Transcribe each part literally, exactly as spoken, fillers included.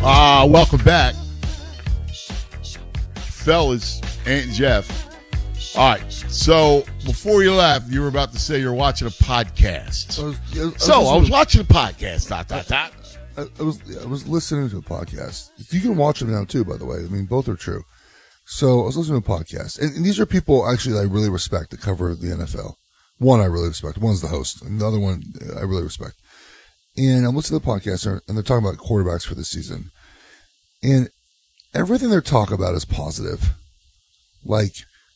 Uh, welcome back. Fellas, Ant and Jeff. All right, so before you left, you were about to say you were watching a podcast. I was, I was, so I was watching a podcast. Dot, dot, dot. I, I was I was listening to a podcast. You can watch them now too, by the way. I mean, both are true. So I was listening to a podcast, and, and these are people actually that I really respect that cover the N F L. One I really respect. One's the host, and the other one I really respect. And I'm listening to the podcast, and they're talking about quarterbacks for this season, and everything they're talking about is positive. Like,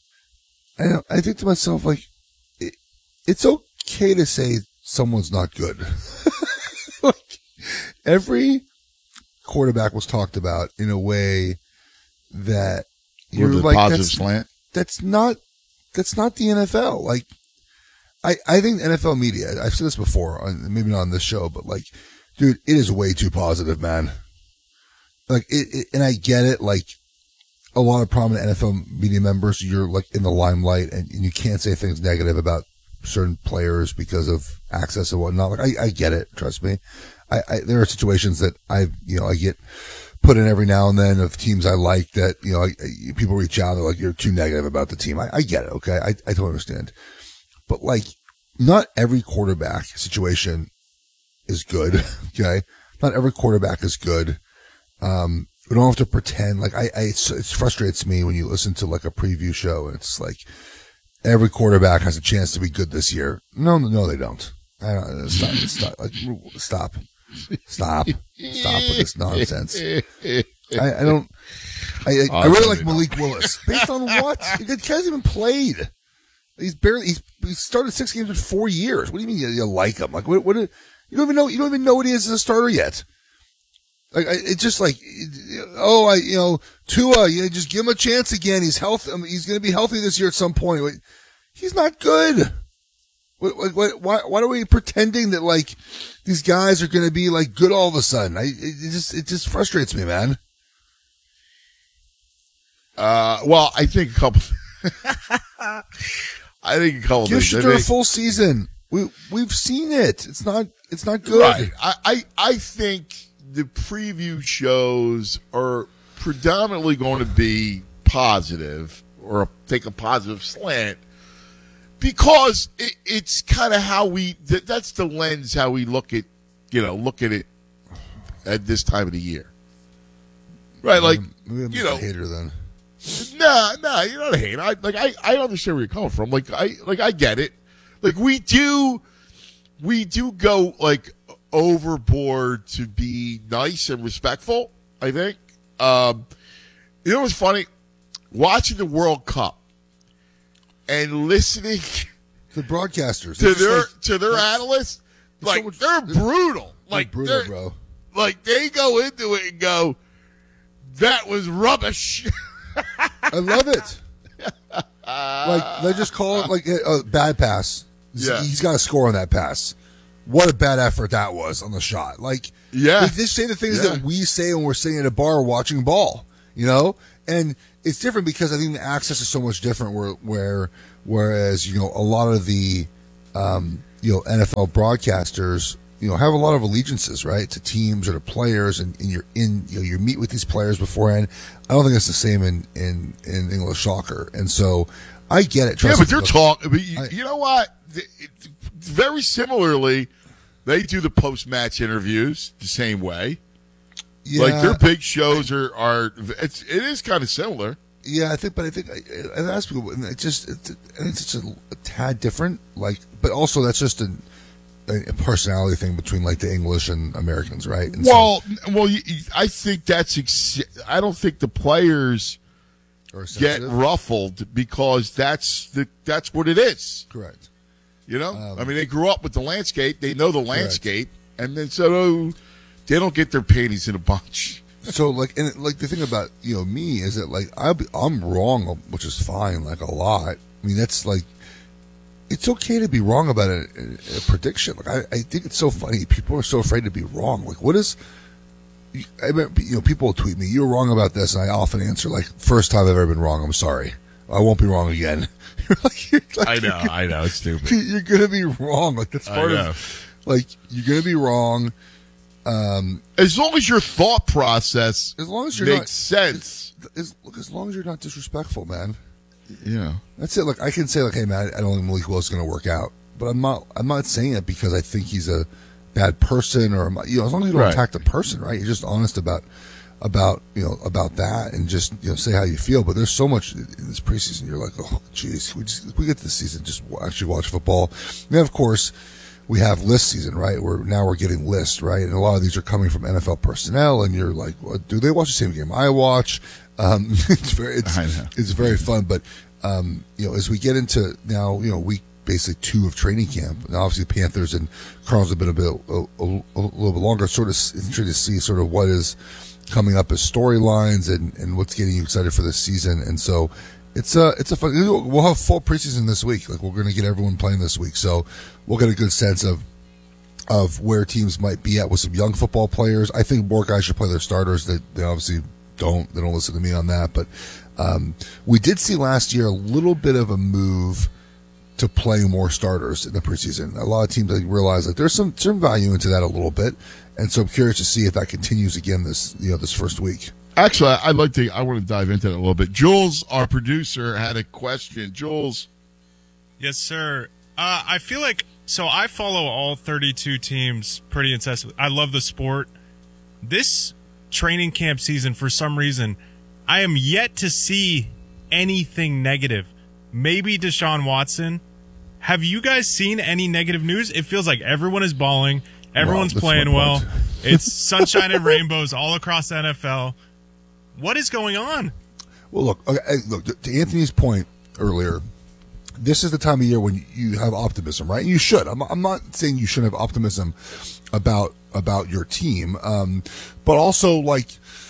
I I think to myself, like, it, it's okay to say someone's not good. Like, every quarterback was talked about in a way that you're With a like, positive that's, slant. that's not, that's not the N F L. Like, I, I think N F L media, I've said this before, on, maybe not on this show, but like, dude, it is way too positive, man. Like, it, it and I get it. Like, a lot of prominent N F L media members, you're like in the limelight, and, and you can't say things negative about certain players because of access and whatnot. Like, I, I get it. Trust me. I, I, there are situations that I, you know, I get put in every now and then of teams I like that, you know, I, I, people reach out, they're like, you're too negative about the team. I, I get it. Okay. I, I totally understand. But like, not every quarterback situation is good. Okay. Not every quarterback is good. Um, we don't have to pretend like I, I it's, it frustrates me when you listen to like a preview show and it's like every quarterback has a chance to be good this year. No, no, they don't. I don't stop, stop, like, stop, stop, stop with this nonsense. I, I don't, I, I, I really like Malik Willis. Based on what? The guy's hasn't even played. He's barely, he's, he started six games in four years. What do you mean you, you like him? Like, what, what, you don't even know, you don't even know what he is as a starter yet. Like, it's just like, oh, I, you know, Tua, you know, just give him a chance again. He's healthy. I mean, he's going to be healthy this year at some point. He's not good. What, what, why, why are we pretending that like these guys are going to be like good all of a sudden? I, it just, it just frustrates me, man. Uh, well, I think a couple, I think a couple Give things. Shedeur a full season. We, we've seen it. It's not, it's not good. Right. I, I, I think the preview shows are predominantly going to be positive or take a positive slant because it, it's kind of how we, that, that's the lens how we look at, you know, look at it at this time of the year. Right. Like, maybe I'm you know, a hater then. Nah, nah, you're not a hater. I, like, I, I understand where you're coming from. Like, I, like, I get it. Like, we do, we do go, like, overboard to be nice and respectful, I think. Um, you know what's funny? Watching the World Cup and listening the broadcasters to their like, to their analysts, like so much, they're brutal. They're like brutal, they're, bro. Like they go into it and go, "That was rubbish." I love it. Like they just call it like a, a bad pass. Yeah. He's got to score on that pass. What a bad effort that was on the shot. Like, yeah, they just say the things yeah. that we say when we're sitting at a bar watching ball, you know? And it's different because I think the access is so much different where, where, whereas, you know, a lot of the, um, you know, N F L broadcasters, you know, have a lot of allegiances, right, to teams or to players, and, and you're in, you know, you meet with these players beforehand. I don't think it's the same in, in, in English soccer. And so I get it. Trust yeah, but me, you're talking, you, I, you know what? Very similarly, they do the post-match interviews the same way. Yeah. Like their big shows are, are it's, it is kind of similar. Yeah, I think, but I think I, I've asked people, and it's just, it's, I think it's just a, a tad different. Like, but also that's just a, a personality thing between like the English and Americans, right? And well, so, well, I think that's. Ex- I don't think the players get ruffled because that's the that's what it is. Correct. You know, um, I mean, they grew up with the landscape. They know the landscape, correct. And then so they don't get their panties in a bunch. So, like, and like the thing about, you know, me is that, like, I'll be, I'm wrong, which is fine, like, a lot. I mean, that's, like, it's okay to be wrong about a, a, a prediction. Like, I, I think it's so funny. People are so afraid to be wrong. Like, what is, I mean, you know, people will tweet me, you're wrong about this, and I often answer, like, first time I've ever been wrong, I'm sorry. I won't be wrong again. You're like, you're like, I know, I know, it's stupid. You're going to be wrong. Like, that's part of, like, you're going to be wrong. Um, as long as your thought process as long as you're makes not, sense. As, as, look, as long as you're not disrespectful, man. Yeah, that's it. Look, I can say like, hey, man, I don't think Malik Willis is going to work out, but I'm not. I'm not saying it because I think he's a bad person, or you know, as long as you don't right. attack the person, right? You're just honest about about you know about that, and just you know say how you feel. But there's so much in this preseason. You're like, oh, geez, we just we get to the season, just actually watch football. And then, of course, we have list season, right? Where now we're getting lists, right? And a lot of these are coming from N F L personnel, and you're like, well, do they watch the same game I watch? Um, it's very, it's, it's very fun. But um, you know, as we get into now, you know, week basically two of training camp, and obviously the Panthers and Cardinals have been a bit a, a, a little bit longer. Sort of interested to see sort of what is coming up as storylines and, and what's getting you excited for this season. And so it's a it's a fun. We'll have full preseason this week. Like we're going to get everyone playing this week, so we'll get a good sense of of where teams might be at with some young football players. I think more guys should play their starters. They, they obviously don't. They don't listen to me on that. But um, we did see last year a little bit of a move to play more starters in the preseason. A lot of teams like, realize that there's some some value into that a little bit, and so I'm curious to see if that continues again this you know this first week. Actually, I'd like to. I want to dive into that a little bit. Jules, our producer, had a question. Jules, yes, sir. Uh, I feel like so. I follow all thirty-two teams pretty incessantly. I love the sport. This training camp season, for some reason, I am yet to see anything negative. Maybe Deshaun Watson. Have you guys seen any negative news? It feels like everyone is balling. Everyone's well, playing well. It's sunshine and rainbows all across the N F L. What is going on? Well, look, okay, look to Anthony's point earlier. This is the time of year when you have optimism, right? And you should. I'm, I'm not saying you shouldn't have optimism about about your team, um, but also like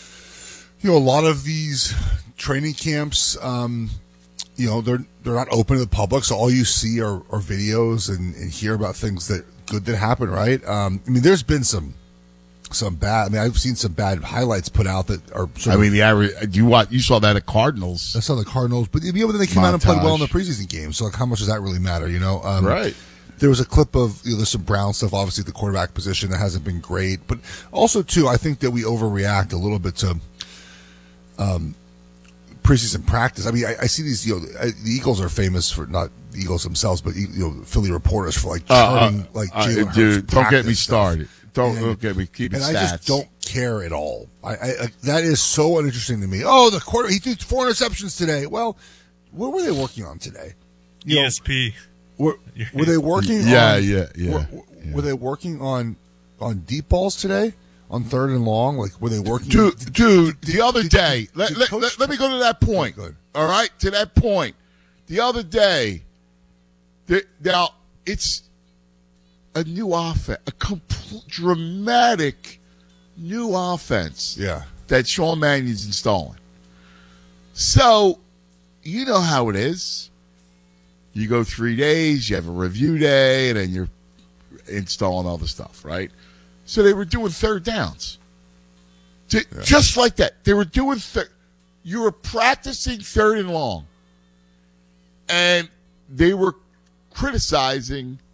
you know, a lot of these training camps, um, you know, they're they're not open to the public, so all you see are, are videos and, and hear about things that good that happen, right? Um, I mean, there's been some. Some bad. I mean, I've seen some bad highlights put out that are. Sort I mean, of, the average. You what? You saw that at Cardinals. I saw the Cardinals, but you know, then they came Montage. out and played well in the preseason game. So, like, how much does that really matter? You know, um, right? There was a clip of you know, there's some Brown stuff. Obviously, the quarterback position that hasn't been great, but also too, I think that we overreact a little bit to um, preseason practice. I mean, I, I see these. You know, the Eagles are famous for not the Eagles themselves, but you know, Philly reporters for like charting uh, uh, like uh, Jalen dude. Hurts Don't get me stuff. started. Don't And, don't get me keep and stats. I just don't care at all. I, I, I that is so uninteresting to me. Oh, the quarter he threw four interceptions today. Well, what were they working on today? You E know, S P. were, were they working? Yeah, on, yeah, yeah, were, yeah. Were they working on on deep balls today? On third and long, like were they working? Dude, did, dude did, the other did, day, did, let, did let, Coach, let, let me go to that point. Good. All right, to that point. The other day, the, now it's a new offense, a complete dramatic new offense Yeah, that Sean Mannion's installing. So, you know how it is. You go three days, you have a review day, and then you're installing all the stuff, right? So they were doing third downs. J- Yeah. Just like that. They were doing third. You were practicing third and long. And they were criticizing